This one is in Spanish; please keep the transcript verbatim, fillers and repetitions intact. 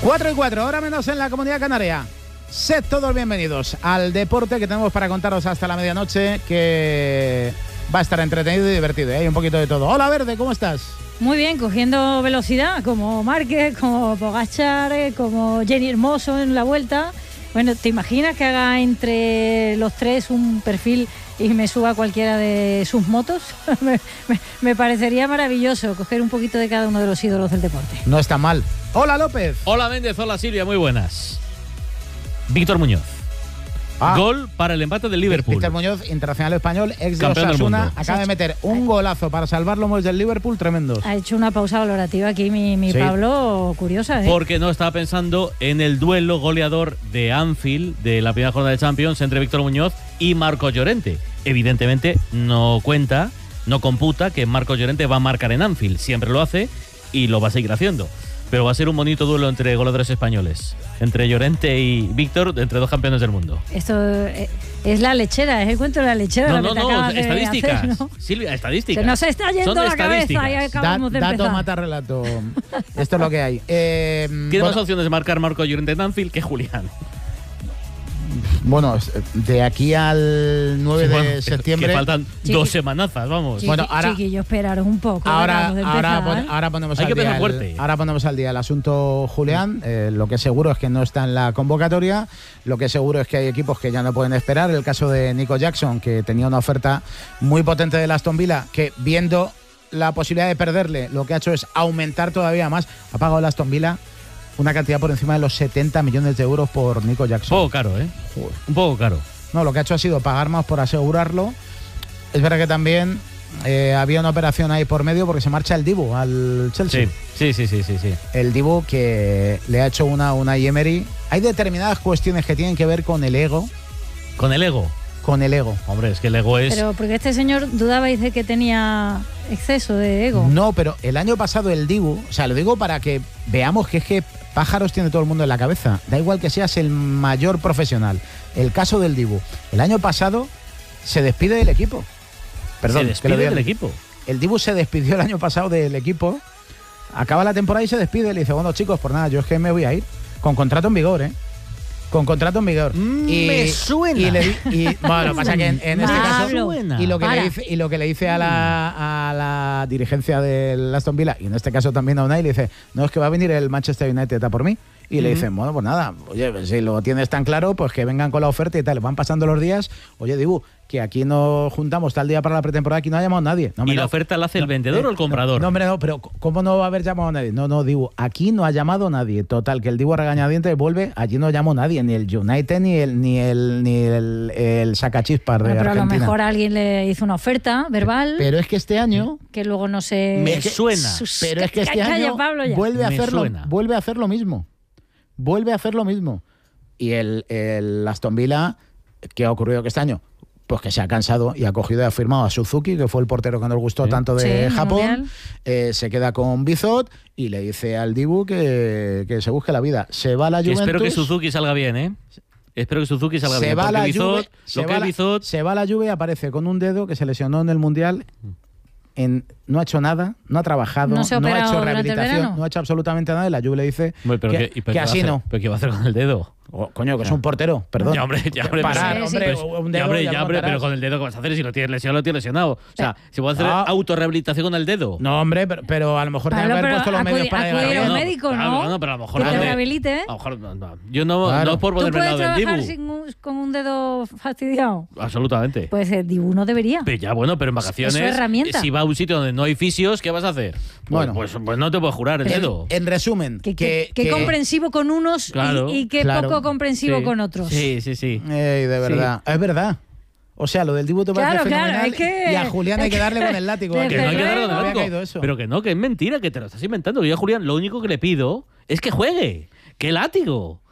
cuatro y cuatro, ahora menos en la Comunidad Canaria. Sed todos bienvenidos al deporte que tenemos para contaros hasta la medianoche, que va a estar entretenido y divertido. Hay ¿eh? un poquito de todo. Hola, Verde, ¿cómo estás? Muy bien, cogiendo velocidad, como Márquez, como Pogačar, como Jenny Hermoso en la Vuelta. Bueno, ¿te imaginas que haga entre los tres un perfil y me suba cualquiera de sus motos? me, me, me parecería maravilloso coger un poquito de cada uno de los ídolos del deporte. No está mal. Hola, López. Hola, Méndez. Hola, Silvia. Muy buenas. Víctor Muñoz. Ah. Gol para el empate del Liverpool. Víctor Muñoz, internacional español, ex de Osasuna, acaba de meter un golazo para salvar los del Liverpool, tremendo. Ha hecho una pausa valorativa aquí mi, mi sí. Pablo, curiosa, ¿eh? Porque no estaba pensando en el duelo goleador de Anfield de la primera jornada de Champions entre Víctor Muñoz y Marcos Llorente. Evidentemente no cuenta, no computa que Marcos Llorente va a marcar en Anfield. Siempre lo hace y lo va a seguir haciendo. Pero va a ser un bonito duelo entre goleadores españoles, entre Llorente y Víctor, entre dos campeones del mundo. Esto es la lechera, es el cuento de la lechera. No, lo no, que te no, hacer, estadísticas. ¿no? Silvia, estadísticas. Se nos está yendo Son la cabeza y acabamos da, de empezar. Dato mata relato. Esto es lo que hay. Eh, Tiene bueno, más opciones de marcar Marcos Llorente en Anfield que Julián. Bueno, de aquí al nueve sí, bueno, de septiembre. Que faltan Chiqui, dos semanazas, vamos. Chiqui, bueno, ahora, chiquillo, esperaros un poco. Ahora, de ahora, empezar, pon, ahora, ponemos Hay al que día fuerte. El, ahora ponemos al día el asunto Julián. Eh, lo que seguro es que no está en la convocatoria. Lo que seguro es que hay equipos que ya no pueden esperar. El caso de Nico Jackson, que tenía una oferta muy potente del Aston Villa, que viendo la posibilidad de perderle, lo que ha hecho es aumentar todavía más. Ha pagado el Aston Villa una cantidad por encima de los setenta millones de euros por Nico Jackson. Un poco caro, ¿eh? Joder. Un poco caro. No, lo que ha hecho ha sido pagar más por asegurarlo. Es verdad que también eh, había una operación ahí por medio porque se marcha el Dibu al Chelsea. Sí, sí, sí, sí, sí. El Dibu que le ha hecho una, una Emery. Hay determinadas cuestiones que tienen que ver con el ego. ¿Con el ego? Con el ego. Hombre, es que el ego es... Pero porque este señor dudabais de que tenía exceso de ego. No, pero el año pasado el Dibu, o sea, lo digo para que veamos que es que pájaros tiene todo el mundo en la cabeza. Da igual que seas el mayor profesional. El caso del Dibu. El año pasado se despide del equipo. Perdón, se despide que del equipo. El Dibu se despidió el año pasado del equipo. Acaba la temporada y se despide. Le dice, bueno, chicos, por nada, yo es que me voy a ir. Con contrato en vigor, ¿eh? Con contrato en vigor. Mm, y, me suena. Y, le, y bueno, lo que pasa que en, en este caso y lo que Para. le dice y lo que le dice a la, a la dirigencia del Aston Villa y en este caso también a Unai, le dice, no, es que va a venir el Manchester United a por mí. Y uh-huh. le dicen, bueno, pues nada, oye, si lo tienes tan claro, pues que vengan con la oferta y tal. Van pasando los días, oye, Dibu, que aquí nos juntamos tal día para la pretemporada, aquí no ha llamado nadie. No, ¿Y no, la oferta la hace no, el vendedor eh, o el comprador? No, hombre, no, pero ¿cómo no va a haber llamado a nadie? No, no, Dibu, aquí no ha llamado nadie. Total, que el Dibu regañadientes vuelve, allí no llamó nadie, ni el United, ni el ni el, ni el, el sacachispas de bueno, pero Argentina. Pero a lo mejor alguien le hizo una oferta verbal. Pero es que este año... Que luego no se... Me suena. Pero es que este año vuelve a, hacerlo, vuelve a hacer lo mismo. Vuelve a hacer lo mismo. Y el, el Aston Villa, ¿qué ha ocurrido que este año? Pues que se ha cansado y ha cogido y ha firmado a Suzuki, que fue el portero que nos gustó sí. tanto de sí, Japón. Eh, se queda con Bizot y le dice al Dibu que, que se busque la vida. Se va a la Juventus. Espero que Suzuki salga bien, ¿eh? Espero que Suzuki salga se bien. Va la Bizot, Juve, se, lo va que la, Bizot... se va a la Juve y aparece con un dedo que se lesionó en el Mundial. En, no ha hecho nada, no ha trabajado, no, se ha, no ha hecho rehabilitación, no ha hecho absolutamente nada y la Juve le dice bueno, pero que, que, pero que así hacer, no. ¿Pero qué va a hacer con el dedo? Oh, coño, que es un portero, perdón. Ya, hombre, ya, hombre, Parar, pero, hombre, pues, un dedo, ya, hombre, ya ya, hombre pero con el dedo, ¿qué vas a hacer? Si lo tienes lesionado, lo tienes lesionado. O sea, si puedo hacer ah. autorrehabilitación con el dedo. No, hombre, pero, pero a lo mejor tiene que haber puesto los acudi, medios para acudir llegar al médico, ¿no? Claro, no, pero a lo mejor que te hombre, rehabilite. A lo mejor, no, no. Yo no, claro. no es por ponerme al lado del Dibu. ¿Tú puedes trabajar sin un, con un dedo fastidiado? Absolutamente. Pues el Dibu no debería. Pero ya, bueno, pero en vacaciones, es su herramienta. Si va a un sitio donde no hay fisios, ¿qué vas a hacer? Bueno, pues, pues, pues no te puedo jurar el dedo. En resumen, que, que, que, que comprensivo con unos claro, y, y que claro. poco comprensivo sí, con otros. Sí, sí, sí. Ey, de verdad, sí. Es verdad. O sea, lo del Dibu te parece claro, fenomenal claro, es que, y a Julián hay que darle con el látigo. Que no hay que darle con el látigo. látigo. Pero que no, que es mentira, que te lo estás inventando. Yo a Julián lo único que le pido es que juegue. ¡Qué látigo!